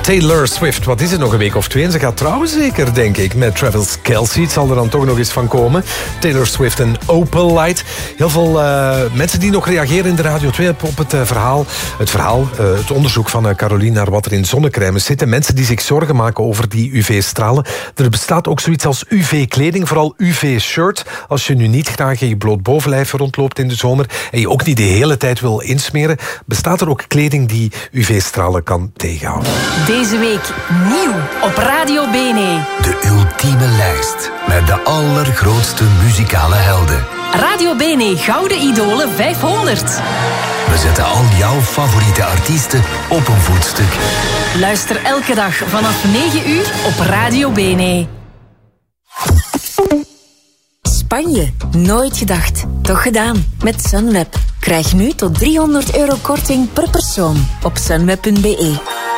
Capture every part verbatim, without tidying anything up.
Taylor Swift, wat is het nog, een week of twee? En ze gaat trouwen zeker, denk ik, met Travis Kelce. Het zal er dan toch nog eens van komen. Taylor Swift en Opalite. Heel veel uh, mensen die nog reageren in de Radio twee op het uh, verhaal. Het verhaal, uh, het onderzoek van uh, Caroline naar wat er in zonnecrèmes zit. En mensen die zich zorgen maken over die U V-stralen. Er bestaat ook zoiets als U V-kleding, vooral U V-shirt. Als je nu niet graag in je bloot bovenlijf rondloopt in de zomer en je ook niet de hele tijd wil insmeren, bestaat er ook kleding die U V-stralen kan tegenhouden. Deze week nieuw op Radio Bene. De ultieme lijst met de allergrootste muzikale helden. Radio Bene Gouden Idolen vijfhonderd. We zetten al jouw favoriete artiesten op een voetstuk. Luister elke dag vanaf negen uur op Radio Bene. Spanje, nooit gedacht. Toch gedaan. Met Sunweb. Krijg nu tot driehonderd euro korting per persoon op sunweb punt be.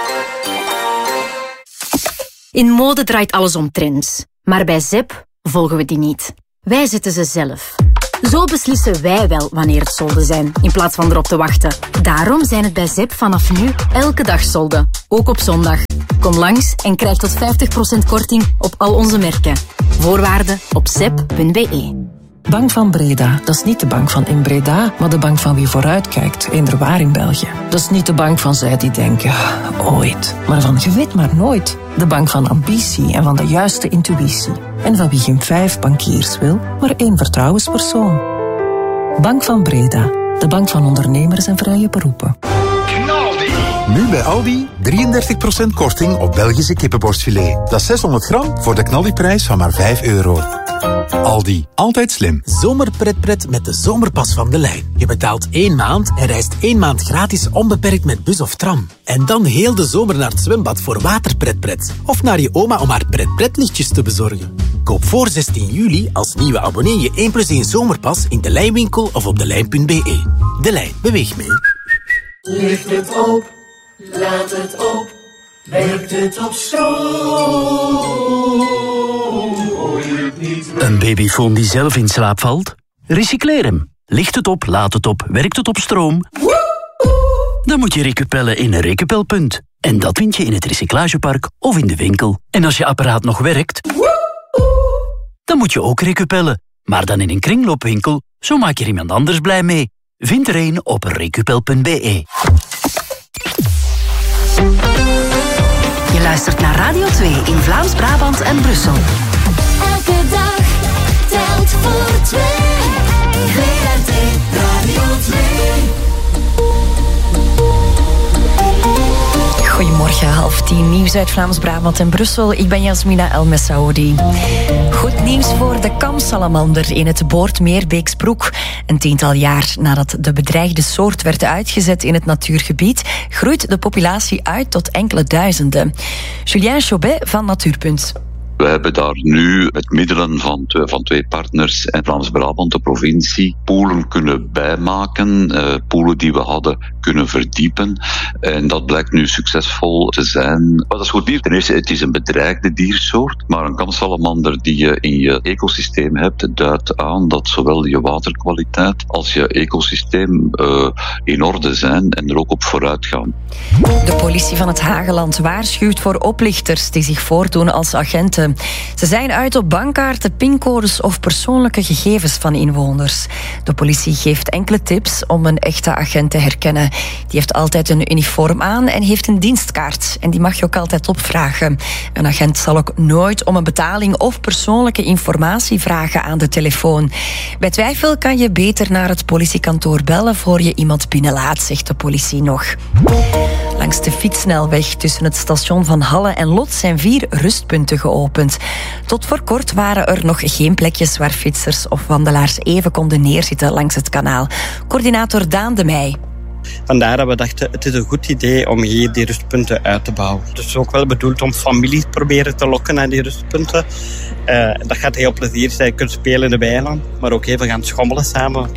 In mode draait alles om trends. Maar bij Zep volgen we die niet. Wij zetten ze zelf. Zo beslissen wij wel wanneer het solden zijn, in plaats van erop te wachten. Daarom zijn het bij Zep vanaf nu elke dag solden. Ook op zondag. Kom langs en krijg tot vijftig procent korting op al onze merken. Voorwaarden op zep punt be. Bank van Breda, dat is niet de bank van in Breda, maar de bank van wie vooruitkijkt, eender waar in België. Dat is niet de bank van zij die denken, ooit, maar van je weet maar nooit. De bank van ambitie en van de juiste intuïtie. En van wie geen vijf bankiers wil, maar één vertrouwenspersoon. Bank van Breda, de bank van ondernemers en vrije beroepen. Nu bij Aldi drieëndertig procent korting op Belgische kippenborstfilet. Dat is zeshonderd gram voor de knaldiprijs van maar vijf euro. Aldi, altijd slim. Zomerpretpret met de zomerpas van De Lijn. Je betaalt één maand en reist één maand gratis onbeperkt met bus of tram. En dan heel de zomer naar het zwembad voor waterpretpret. Of naar je oma om haar pretpretlichtjes te bezorgen. Koop voor zestien juli als nieuwe abonnee je één plus één zomerpas in De Lijnwinkel of op delijn punt be. De Lijn, beweeg mee. Licht het op, laat het op, werkt het op stroom. Een babyfoon die zelf in slaap valt? Recycleer hem. Licht het op, laat het op, werkt het op stroom? Dan moet je recupellen in een recupelpunt. En dat vind je in het recyclagepark of in de winkel. En als je apparaat nog werkt, dan moet je ook recupellen. Maar dan in een kringloopwinkel, zo maak je er iemand anders blij mee. Vind er een op recupel punt be. Je luistert naar Radio twee in Vlaams-Brabant en Brussel. Elke dag telt voor twee. V R T Radio twee. Goedemorgen, half tien, nieuws uit Vlaams-Brabant en Brussel. Ik ben Jasmina El Messaoudi. Goed nieuws voor de kamsalamander in het Boortmeerbeeksbroek. Een tiental jaar nadat de bedreigde soort werd uitgezet in het natuurgebied, groeit de populatie uit tot enkele duizenden. Julien Chaubet van Natuurpunt. We hebben daar nu met middelen van twee, van twee partners en Vlaams-Brabant, de provincie, poelen kunnen bijmaken, uh, poelen die we hadden kunnen verdiepen. En dat blijkt nu succesvol te zijn. Maar dat is goed nieuws. Ten eerste, het is een bedreigde diersoort, maar een kamsalamander die je in je ecosysteem hebt, duidt aan dat zowel je waterkwaliteit als je ecosysteem uh, in orde zijn en er ook op vooruit gaan. De politie van het Hageland waarschuwt voor oplichters die zich voordoen als agenten. Ze zijn uit op bankkaarten, pincodes of persoonlijke gegevens van inwoners. De politie geeft enkele tips om een echte agent te herkennen. Die heeft altijd een uniform aan en heeft een dienstkaart. En die mag je ook altijd opvragen. Een agent zal ook nooit om een betaling of persoonlijke informatie vragen aan de telefoon. Bij twijfel kan je beter naar het politiekantoor bellen voor je iemand binnenlaat, zegt de politie nog. Langs de fietssnelweg tussen het station van Halle en Lot zijn vier rustpunten geopend. Tot voor kort waren er nog geen plekjes waar fietsers of wandelaars even konden neerzitten langs het kanaal. Coördinator Daan de Meij. Vandaar dat we dachten, het is een goed idee om hier die rustpunten uit te bouwen. Het is ook wel bedoeld om families te proberen te lokken naar die rustpunten. Uh, dat gaat heel plezierig zijn. Je kunt spelen in de weiland, maar ook even gaan schommelen samen.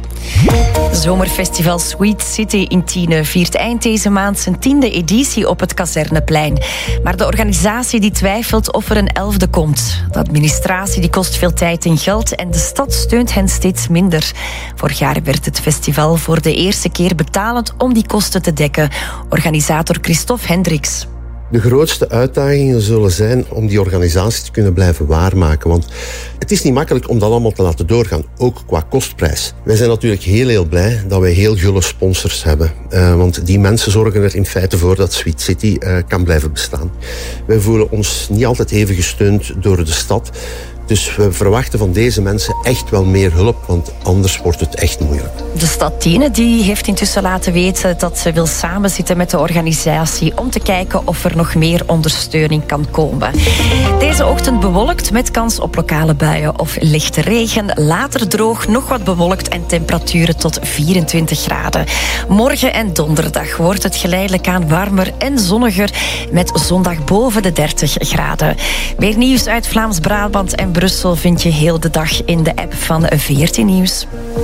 Zomerfestival Sweet City in Tiene viert eind deze maand zijn tiende editie op het Kazerneplein. Maar de organisatie die twijfelt of er een elfde komt. De administratie die kost veel tijd en geld en de stad steunt hen steeds minder. Vorig jaar werd het festival voor de eerste keer betalend om die kosten te dekken. Organisator Christophe Hendricks. De grootste uitdagingen zullen zijn om die organisatie te kunnen blijven waarmaken. Want het is niet makkelijk om dat allemaal te laten doorgaan, ook qua kostprijs. Wij zijn natuurlijk heel heel blij dat wij heel gulle sponsors hebben. Uh, want die mensen zorgen er in feite voor dat Sweet City uh, kan blijven bestaan. Wij voelen ons niet altijd even gesteund door de stad. Dus we verwachten van deze mensen echt wel meer hulp, want anders wordt het echt moeilijk. De stad Tiene die heeft intussen laten weten dat ze wil samenzitten met de organisatie om te kijken of er nog meer ondersteuning kan komen. Deze ochtend bewolkt met kans op lokale buien of lichte regen. Later droog, nog wat bewolkt en temperaturen tot vierentwintig graden. Morgen en donderdag wordt het geleidelijk aan warmer en zonniger met zondag boven de dertig graden. Meer nieuws uit Vlaams-Brabant en Brussel vind je heel de dag in de app van veertien Nieuws.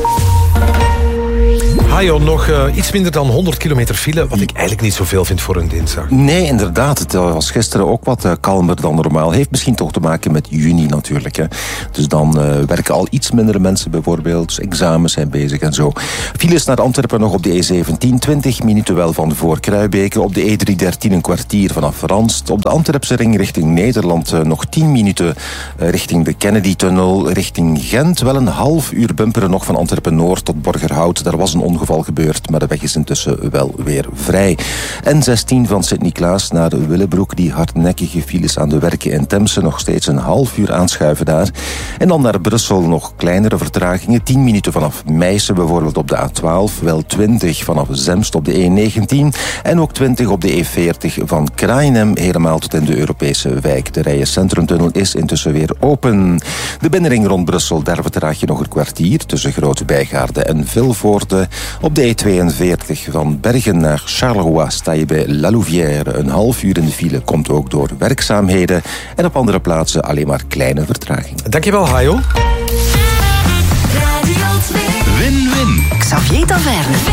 Hajo, nog uh, iets minder dan honderd kilometer file, wat ik eigenlijk niet zoveel vind voor een dinsdag. Nee, inderdaad. Het was gisteren ook wat uh, kalmer dan normaal. Heeft misschien toch te maken met juni natuurlijk. Hè. Dus dan uh, werken al iets minder mensen bijvoorbeeld. Dus examens zijn bezig en zo. Files naar Antwerpen nog op de E zeventien, twintig minuten wel van voor Kruibeke. Op de E driehonderddertien een kwartier vanaf Ranst. Op de Antwerpse ring richting Nederland uh, nog tien minuten uh, richting de Kennedy-tunnel. Richting Gent wel een half uur bumperen nog van Antwerpen-Noord tot Borgerhout. Daar was een ongeval gebeurd, maar de weg is intussen wel weer vrij. N zestien van Sint-Niklaas naar Willebroek, die hardnekkige files aan de Werken in Temse, nog steeds een half uur aanschuiven daar. En dan naar Brussel nog kleinere vertragingen, tien minuten vanaf Meissen bijvoorbeeld op de A twaalf, wel twintig vanaf Zemst op de E negentien en ook twintig op de E veertig van Kraaienhem helemaal tot in de Europese wijk. De Rijen Centrumtunnel is intussen weer open. De binnenring rond Brussel, daar vertraag je nog een kwartier tussen Grote Bijgaarde en Vilvoorde. Op de E tweeënveertig van Bergen naar Charleroi sta je bij La Louvière. Een half uur in de file komt ook door werkzaamheden. En op andere plaatsen alleen maar kleine vertragingen. Dankjewel, Hajo. Win-win. Xavier Taverne.